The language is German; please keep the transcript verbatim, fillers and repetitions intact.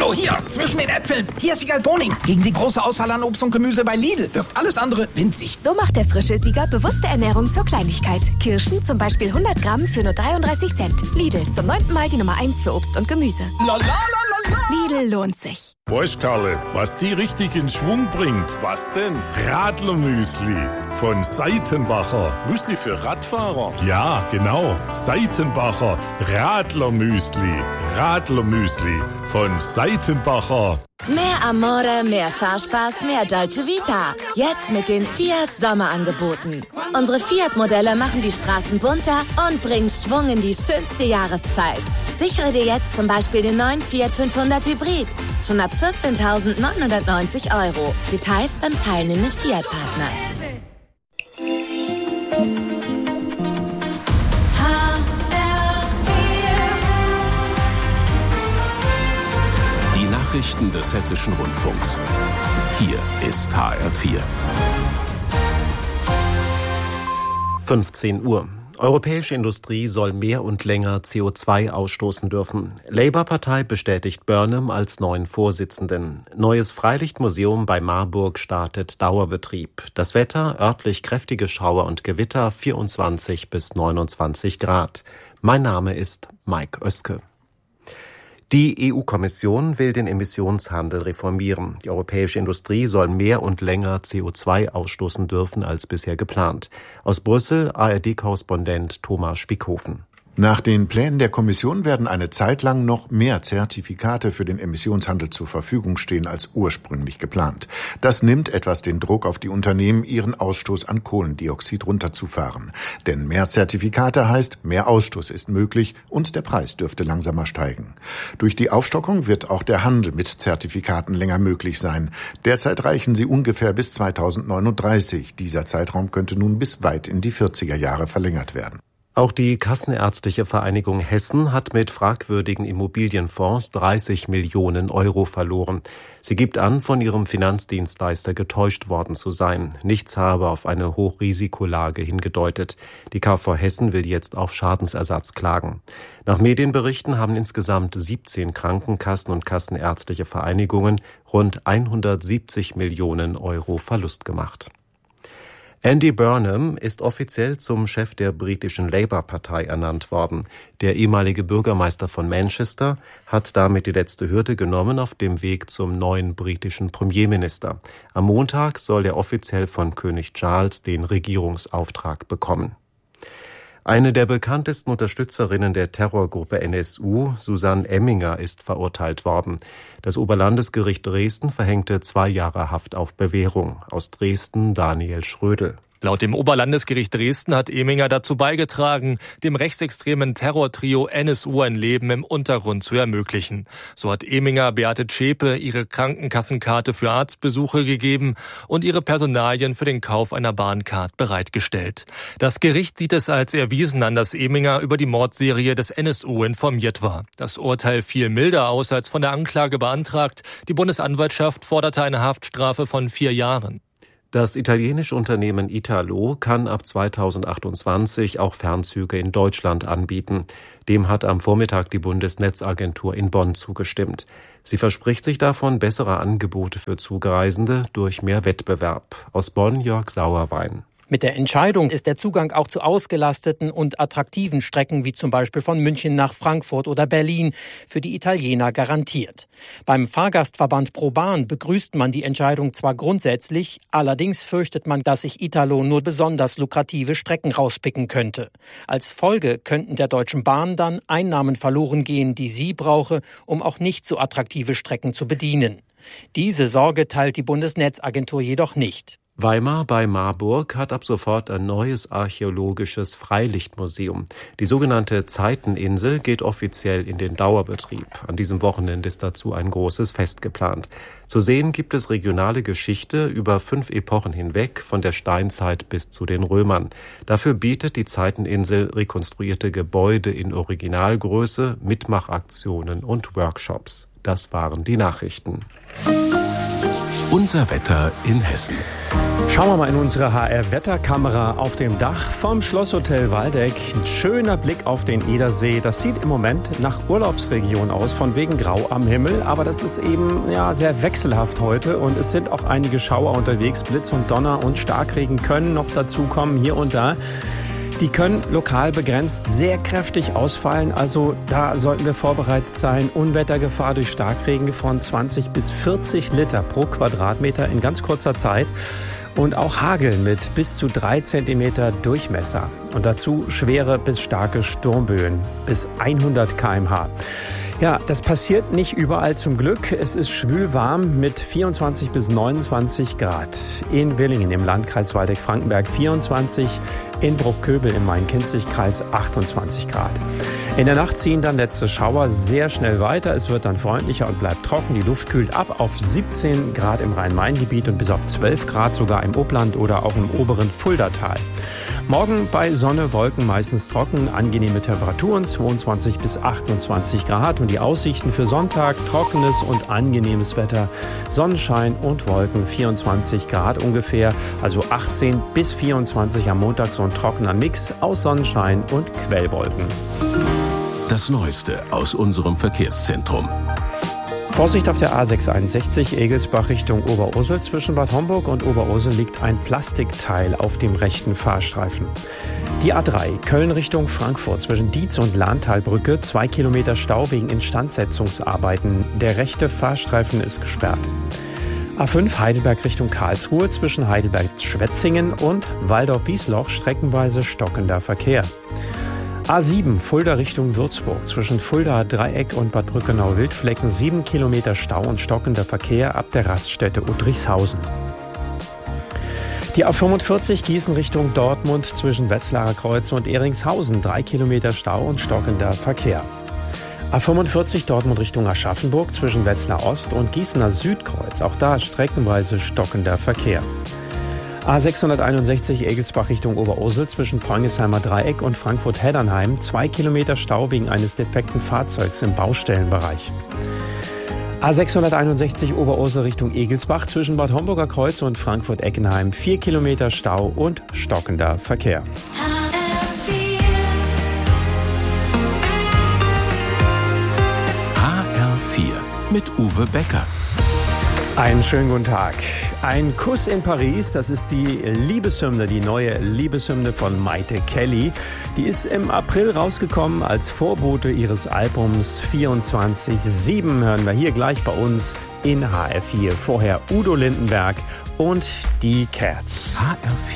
Hallo, hier, zwischen den Äpfeln. Hier ist Wiegald Boning. Gegen die große Auswahl an Obst und Gemüse bei Lidl wirkt alles andere winzig. So macht der frische Sieger bewusste Ernährung zur Kleinigkeit. Kirschen zum Beispiel hundert Gramm für nur dreiunddreißig Cent. Lidl, zum neunten Mal die Nummer eins für Obst und Gemüse. La, la, la, la, la. Lidl lohnt sich. Weißt, Karle, was die richtig in Schwung bringt? Was denn? Radlermüsli von Seitenbacher. Müsli für Radfahrer? Ja, genau. Seitenbacher Radlermüsli. Radlermüsli von Seitenbacher. Mehr Amore, mehr Fahrspaß, mehr Dolce Vita. Jetzt mit den Fiat Sommerangeboten. Unsere Fiat-Modelle machen die Straßen bunter und bringen Schwung in die schönste Jahreszeit. Sichere dir jetzt zum Beispiel den neuen Fiat fünfhundert Hybrid. Schon ab vierzehntausendneunhundertneunzig Euro. Details beim teilnehmenden Fiat-Partner. Die Nachrichten des Hessischen Rundfunks. Hier ist H R vier. fünfzehn Uhr. Europäische Industrie soll mehr und länger C O zwei ausstoßen dürfen. Labour-Partei bestätigt Burnham als neuen Vorsitzenden. Neues Freilichtmuseum bei Marburg startet Dauerbetrieb. Das Wetter, örtlich kräftige Schauer und Gewitter, vierundzwanzig bis neunundzwanzig Grad. Mein Name ist Mike Oeske. Die E U-Kommission will den Emissionshandel reformieren. Die europäische Industrie soll mehr und länger C O zwei ausstoßen dürfen als bisher geplant. Aus Brüssel A R D-Korrespondent Thomas Spickhofen. Nach den Plänen der Kommission werden eine Zeit lang noch mehr Zertifikate für den Emissionshandel zur Verfügung stehen als ursprünglich geplant. Das nimmt etwas den Druck auf die Unternehmen, ihren Ausstoß an Kohlendioxid runterzufahren. Denn mehr Zertifikate heißt, mehr Ausstoß ist möglich und der Preis dürfte langsamer steigen. Durch die Aufstockung wird auch der Handel mit Zertifikaten länger möglich sein. Derzeit reichen sie ungefähr bis zweitausendneununddreißig. Dieser Zeitraum könnte nun bis weit in die vierziger Jahre verlängert werden. Auch die Kassenärztliche Vereinigung Hessen hat mit fragwürdigen Immobilienfonds dreißig Millionen Euro verloren. Sie gibt an, von ihrem Finanzdienstleister getäuscht worden zu sein. Nichts habe auf eine Hochrisikolage hingedeutet. Die K V Hessen will jetzt auf Schadensersatz klagen. Nach Medienberichten haben insgesamt siebzehn Krankenkassen und kassenärztliche Vereinigungen rund hundertsiebzig Millionen Euro Verlust gemacht. Andy Burnham ist offiziell zum Chef der britischen Labour-Partei ernannt worden. Der ehemalige Bürgermeister von Manchester hat damit die letzte Hürde genommen auf dem Weg zum neuen britischen Premierminister. Am Montag soll er offiziell von König Charles den Regierungsauftrag bekommen. Eine der bekanntesten Unterstützerinnen der Terrorgruppe N S U, Susanne Emminger, ist verurteilt worden. Das Oberlandesgericht Dresden verhängte zwei Jahre Haft auf Bewährung. Aus Dresden Daniel Schrödel. Laut dem Oberlandesgericht Dresden hat Emminger dazu beigetragen, dem rechtsextremen Terrortrio N S U ein Leben im Untergrund zu ermöglichen. So hat Emminger Beate Zschäpe ihre Krankenkassenkarte für Arztbesuche gegeben und ihre Personalien für den Kauf einer Bahncard bereitgestellt. Das Gericht sieht es als erwiesen an, dass Emminger über die Mordserie des N S U informiert war. Das Urteil fiel milder aus als von der Anklage beantragt. Die Bundesanwaltschaft forderte eine Haftstrafe von vier Jahren. Das italienische Unternehmen Italo kann ab zweitausendachtundzwanzig auch Fernzüge in Deutschland anbieten. Dem hat am Vormittag die Bundesnetzagentur in Bonn zugestimmt. Sie verspricht sich davon bessere Angebote für Zugreisende durch mehr Wettbewerb. Aus Bonn Jörg Sauerwein. Mit der Entscheidung ist der Zugang auch zu ausgelasteten und attraktiven Strecken wie zum Beispiel von München nach Frankfurt oder Berlin für die Italiener garantiert. Beim Fahrgastverband ProBahn begrüßt man die Entscheidung zwar grundsätzlich, allerdings fürchtet man, dass sich Italo nur besonders lukrative Strecken rauspicken könnte. Als Folge könnten der Deutschen Bahn dann Einnahmen verloren gehen, die sie brauche, um auch nicht so attraktive Strecken zu bedienen. Diese Sorge teilt die Bundesnetzagentur jedoch nicht. Weimar bei Marburg hat ab sofort ein neues archäologisches Freilichtmuseum. Die sogenannte Zeiteninsel geht offiziell in den Dauerbetrieb. An diesem Wochenende ist dazu ein großes Fest geplant. Zu sehen gibt es regionale Geschichte über fünf Epochen hinweg, von der Steinzeit bis zu den Römern. Dafür bietet die Zeiteninsel rekonstruierte Gebäude in Originalgröße, Mitmachaktionen und Workshops. Das waren die Nachrichten. Unser Wetter in Hessen. Schauen wir mal in unsere H R-Wetterkamera auf dem Dach vom Schlosshotel Waldeck. Ein schöner Blick auf den Edersee. Das sieht im Moment nach Urlaubsregion aus, von wegen grau am Himmel. Aber das ist eben ja, sehr wechselhaft heute. Und es sind auch einige Schauer unterwegs. Blitz und Donner und Starkregen können noch dazukommen, hier und da. Die können lokal begrenzt sehr kräftig ausfallen. Also da sollten wir vorbereitet sein. Unwettergefahr durch Starkregen von zwanzig bis vierzig Liter pro Quadratmeter in ganz kurzer Zeit. Und auch Hagel mit bis zu drei Zentimeter Durchmesser. Und dazu schwere bis starke Sturmböen bis hundert Kilometer pro Stunde. Ja, das passiert nicht überall zum Glück. Es ist schwül warm mit vierundzwanzig bis neunundzwanzig Grad. In Willingen im Landkreis Waldeck-Frankenberg vierundzwanzig, in Bruchköbel im Main-Kinzig-Kreis achtundzwanzig Grad. In der Nacht ziehen dann letzte Schauer sehr schnell weiter. Es wird dann freundlicher und bleibt trocken. Die Luft kühlt ab auf siebzehn Grad im Rhein-Main-Gebiet und bis auf zwölf Grad sogar im Upland oder auch im oberen Fuldatal. Morgen bei Sonne, Wolken meistens trocken, angenehme Temperaturen zweiundzwanzig bis achtundzwanzig Grad und die Aussichten für Sonntag trockenes und angenehmes Wetter, Sonnenschein und Wolken vierundzwanzig Grad ungefähr, also achtzehn bis vierundzwanzig am Montag so ein trockener Mix aus Sonnenschein und Quellwolken. Das Neueste aus unserem Verkehrszentrum. Vorsicht auf der A sechshunderteinundsechzig Egelsbach Richtung Oberursel. Zwischen Bad Homburg und Oberursel liegt ein Plastikteil auf dem rechten Fahrstreifen. Die A drei Köln Richtung Frankfurt zwischen Dietz und Lahntalbrücke. Zwei Kilometer Stau wegen Instandsetzungsarbeiten. Der rechte Fahrstreifen ist gesperrt. A fünf Heidelberg Richtung Karlsruhe zwischen Heidelberg-Schwetzingen und Waldorf-Wiesloch streckenweise stockender Verkehr. A sieben Fulda Richtung Würzburg zwischen Fulda Dreieck und Bad Brückenau-Wildflecken sieben Kilometer Stau und stockender Verkehr ab der Raststätte Udrichshausen. Die A fünfundvierzig Gießen Richtung Dortmund zwischen Wetzlarer Kreuz und Ehringshausen drei Kilometer Stau und stockender Verkehr. A fünfundvierzig Dortmund Richtung Aschaffenburg zwischen Wetzlar Ost und Gießener Südkreuz, auch da streckenweise stockender Verkehr. A sechshunderteinundsechzig Egelsbach Richtung Oberursel zwischen Preungesheimer Dreieck und Frankfurt-Heddernheim zwei Kilometer Stau wegen eines defekten Fahrzeugs im Baustellenbereich. A sechshunderteinundsechzig Oberursel Richtung Egelsbach zwischen Bad Homburger Kreuz und Frankfurt-Eckenheim vier Kilometer Stau und stockender Verkehr. H R vier mit Uwe Becker. Einen schönen guten Tag. Ein Kuss in Paris, das ist die Liebeshymne, die neue Liebeshymne von Maite Kelly. Die ist im April rausgekommen als Vorbote ihres Albums vierundzwanzig sieben. Hören wir hier gleich bei uns in H R vier. Vorher Udo Lindenberg und die Cats. H R vier.